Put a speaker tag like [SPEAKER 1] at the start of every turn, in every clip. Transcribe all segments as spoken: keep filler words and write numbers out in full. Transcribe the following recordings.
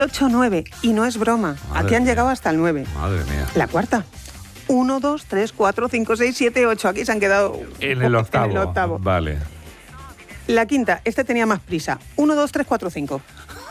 [SPEAKER 1] ocho nueve, y no es broma.
[SPEAKER 2] Madre
[SPEAKER 1] Aquí han
[SPEAKER 2] mía.
[SPEAKER 1] llegado hasta el nueve.
[SPEAKER 2] Madre mía.
[SPEAKER 1] La cuarta. uno, dos, tres, cuatro, cinco, seis, siete, ocho. Aquí se han quedado
[SPEAKER 2] En el octavo.
[SPEAKER 1] en el octavo.
[SPEAKER 2] Vale.
[SPEAKER 1] La quinta, este tenía más prisa. uno, dos, tres, cuatro, cinco.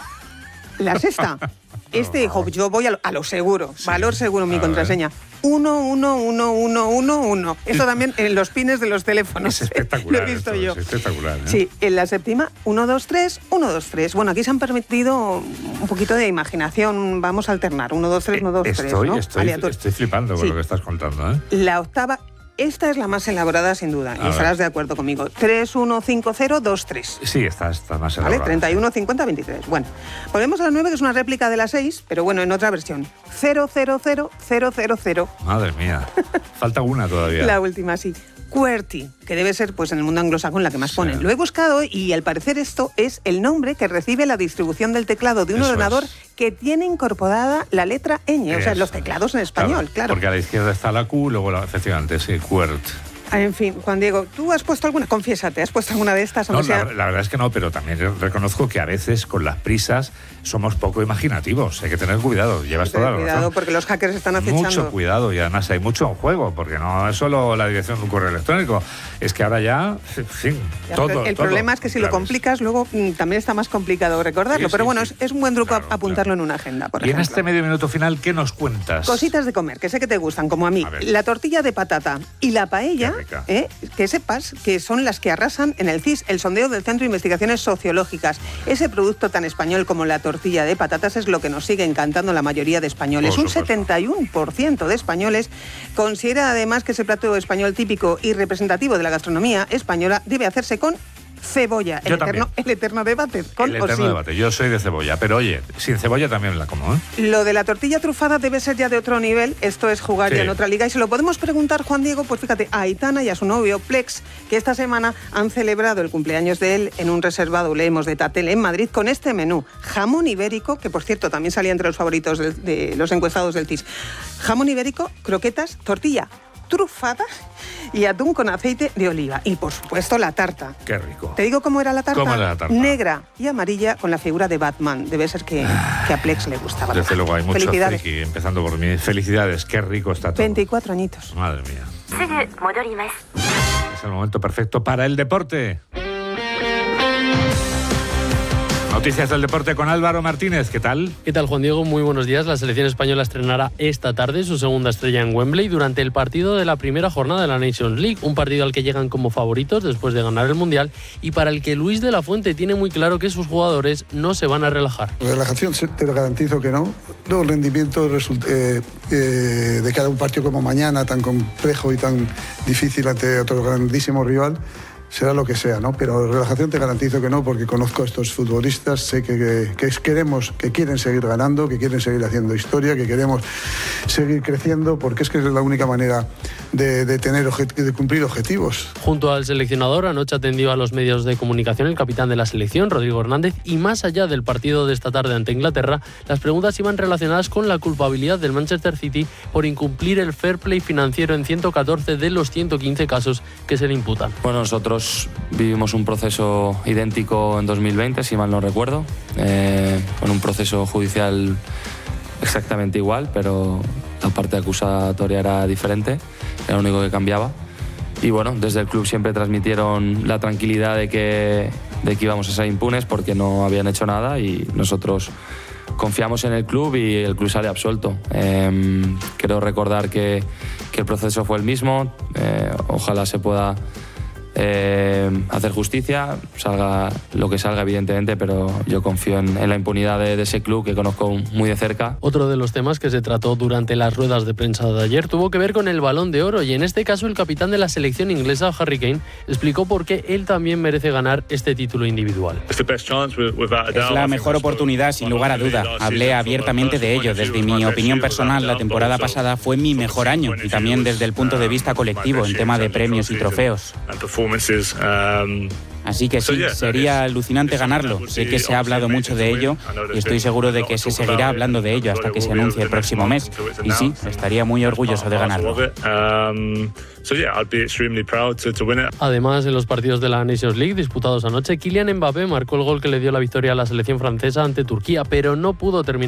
[SPEAKER 1] La sexta, este dijo, yo voy a lo, a lo seguro,
[SPEAKER 2] Sí.
[SPEAKER 1] valor seguro, mi
[SPEAKER 2] A
[SPEAKER 1] contraseña. uno, uno, uno, uno, uno, uno. Esto también en los pines de los teléfonos.
[SPEAKER 2] Es espectacular.
[SPEAKER 1] Lo he visto
[SPEAKER 2] esto,
[SPEAKER 1] yo.
[SPEAKER 2] Es espectacular. ¿eh?
[SPEAKER 1] Sí, en la séptima, uno, dos, tres, uno, dos, tres. Bueno, aquí se han permitido un poquito de imaginación. Vamos a alternar. uno, dos, tres, uno, dos, tres.
[SPEAKER 2] Estoy,
[SPEAKER 1] ¿no?
[SPEAKER 2] estoy,
[SPEAKER 1] Aleatorio.
[SPEAKER 2] estoy flipando con
[SPEAKER 1] Sí.
[SPEAKER 2] lo que estás contando. ¿eh?
[SPEAKER 1] La octava, esta es la más elaborada sin duda.
[SPEAKER 2] A
[SPEAKER 1] Y
[SPEAKER 2] ver.
[SPEAKER 1] estarás de acuerdo conmigo. tres, uno, cinco, cero, dos, tres.
[SPEAKER 2] Sí, está, está más
[SPEAKER 1] ¿Vale?
[SPEAKER 2] elaborado.
[SPEAKER 1] treinta y uno, cincuenta, veintitrés. Bueno, volvemos a la nueve, que es una réplica de la seis, pero bueno, en otra versión. cero, cero, cero, cero, cero, cero.
[SPEAKER 2] Madre mía. Falta una todavía.
[SPEAKER 1] La última, sí. QWERTY, que debe ser pues en el mundo anglosajón la que más
[SPEAKER 2] Sí.
[SPEAKER 1] ponen. Lo he buscado y al parecer esto es el nombre que recibe la distribución del teclado de un
[SPEAKER 2] Eso
[SPEAKER 1] ordenador
[SPEAKER 2] es.
[SPEAKER 1] que tiene incorporada la letra ñ, o sea,
[SPEAKER 2] Eso
[SPEAKER 1] los
[SPEAKER 2] es.
[SPEAKER 1] teclados en español, claro.
[SPEAKER 2] Porque a la izquierda está la Q, luego la, efectivamente, sí, QWERT.
[SPEAKER 1] En fin, Juan Diego, ¿tú has puesto alguna? Confiésate, ¿has puesto alguna de estas?
[SPEAKER 2] No,
[SPEAKER 1] aunque sea...
[SPEAKER 2] la, la verdad es que no, pero también reconozco que a veces con las prisas somos poco imaginativos. Hay que tener cuidado, llevas toda la
[SPEAKER 1] Cuidado,
[SPEAKER 2] razón.
[SPEAKER 1] porque los hackers están acechando.
[SPEAKER 2] Mucho cuidado, y además hay mucho en juego, porque no es solo la dirección de un correo electrónico, es que ahora ya, en fin,
[SPEAKER 1] Ya,
[SPEAKER 2] todo.
[SPEAKER 1] pero el
[SPEAKER 2] todo,
[SPEAKER 1] problema es que si lo
[SPEAKER 2] claro.
[SPEAKER 1] complicas, luego mm, también está más complicado recordarlo.
[SPEAKER 2] Sí,
[SPEAKER 1] pero
[SPEAKER 2] sí,
[SPEAKER 1] bueno,
[SPEAKER 2] sí.
[SPEAKER 1] es, es un buen truco
[SPEAKER 2] Claro,
[SPEAKER 1] apuntarlo
[SPEAKER 2] claro.
[SPEAKER 1] en una agenda, por
[SPEAKER 2] Y en
[SPEAKER 1] ejemplo.
[SPEAKER 2] este medio minuto final, ¿qué nos cuentas?
[SPEAKER 1] Cositas de comer, que sé que te gustan, como a mí.
[SPEAKER 2] A ver.
[SPEAKER 1] La tortilla de patata y la paella,
[SPEAKER 2] Qué rica.
[SPEAKER 1] ¿eh? que sepas que son las que arrasan en el C I S, el sondeo del Centro de Investigaciones Sociológicas. Ese producto tan español como la tortilla de patatas es lo que nos sigue encantando la mayoría de españoles.
[SPEAKER 2] Por
[SPEAKER 1] Un
[SPEAKER 2] supuesto.
[SPEAKER 1] setenta y uno por ciento de españoles considera además que ese plato español típico y representativo de la gastronomía española debe hacerse con cebolla.
[SPEAKER 2] Yo
[SPEAKER 1] El eterno,
[SPEAKER 2] también.
[SPEAKER 1] el eterno debate, con
[SPEAKER 2] El
[SPEAKER 1] o
[SPEAKER 2] eterno
[SPEAKER 1] sin.
[SPEAKER 2] debate. Yo soy de cebolla, pero oye, sin cebolla también la como, ¿eh?
[SPEAKER 1] Lo de la tortilla trufada debe ser ya de otro nivel. Esto es jugar
[SPEAKER 2] Sí.
[SPEAKER 1] ya en otra liga. Y se lo podemos preguntar, Juan Diego, pues fíjate, a Aitana y a su novio Plex, que esta semana han celebrado el cumpleaños de él en un reservado, leemos, de Tatel en Madrid, con este menú. Jamón ibérico, que por cierto también salía entre los favoritos de, de los encuestados del C I S. Jamón ibérico, croquetas, tortilla trufada y atún con aceite de oliva. Y por supuesto la tarta.
[SPEAKER 2] Qué rico.
[SPEAKER 1] ¿Te digo cómo era la tarta?
[SPEAKER 2] ¿Cómo era la tarta?
[SPEAKER 1] Negra y amarilla con la figura de Batman. Debe ser que, que a Plex le gustaba.
[SPEAKER 2] Desde luego hay mucho
[SPEAKER 1] Felicidades.
[SPEAKER 2] friki, empezando por mí. Felicidades, qué rico está todo.
[SPEAKER 1] veinticuatro añitos.
[SPEAKER 2] Madre mía. Es el momento perfecto para el deporte. Noticias del deporte con Álvaro Martínez, ¿qué tal?
[SPEAKER 3] ¿Qué tal, Juan Diego? Muy buenos días. La selección española estrenará esta tarde su segunda estrella en Wembley durante el partido de la primera jornada de la Nations League, un partido al que llegan como favoritos después de ganar el Mundial y para el que Luis de la Fuente tiene muy claro que sus jugadores no se van a relajar.
[SPEAKER 4] Relajación, te lo garantizo que no. Luego el rendimiento result- eh, eh, de cada un partido como mañana, tan complejo y tan difícil ante otro grandísimo rival, será lo que sea, ¿no? Pero relajación te garantizo que no, porque conozco a estos futbolistas, sé que, que, que queremos, que quieren seguir ganando, que quieren seguir haciendo historia, que queremos seguir creciendo, porque es que es la única manera de, de tener objet- de cumplir objetivos.
[SPEAKER 3] Junto al seleccionador, anoche atendió a los medios de comunicación el capitán de la selección, Rodrigo Hernández, y más allá del partido de esta tarde ante Inglaterra, las preguntas iban relacionadas con la culpabilidad del Manchester City por incumplir el fair play financiero en ciento catorce de los ciento quince casos que se le imputan.
[SPEAKER 5] Bueno, nosotros vivimos un proceso idéntico en dos mil veinte, si mal no recuerdo, eh, con un proceso judicial exactamente igual, pero la parte acusatoria era diferente, era lo único que cambiaba. Y bueno, desde el club siempre transmitieron la tranquilidad de que, de que íbamos a ser impunes porque no habían hecho nada y nosotros confiamos en el club y el club sale absuelto. Eh, quiero recordar que, que el proceso fue el mismo, eh, ojalá se pueda Eh, hacer justicia, salga lo que salga evidentemente, pero yo confío en, en la impunidad de, de ese club que conozco muy de cerca.
[SPEAKER 3] Otro de los temas que se trató durante las ruedas de prensa de ayer tuvo que ver con el Balón de Oro y en este caso el capitán de la selección inglesa, Harry Kane, explicó por qué él también merece ganar este título individual.
[SPEAKER 6] Es la mejor oportunidad, sin lugar a duda. Hablé abiertamente de ello. Desde mi opinión personal, la temporada pasada fue mi mejor año y también desde el punto de vista colectivo en tema de premios y trofeos. Así que sí, sería alucinante ganarlo. Sé que se ha hablado mucho de ello y estoy seguro de que se seguirá hablando de ello hasta que se anuncie el próximo mes. Y sí, estaría muy orgulloso de ganarlo.
[SPEAKER 3] Además, en los partidos de la Nations League disputados anoche, Kylian Mbappé marcó el gol que le dio la victoria a la selección francesa ante Turquía, pero no pudo terminar